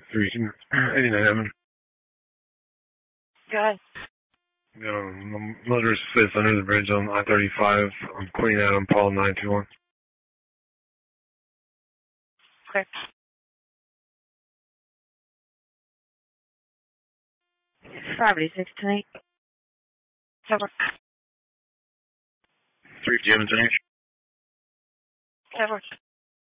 389 Evan. Go ahead. Motorist sits under the bridge on I-35 on Queen Adam, Paul 921. Okay. Property 6 tonight. 3 Jim tonight. Cover.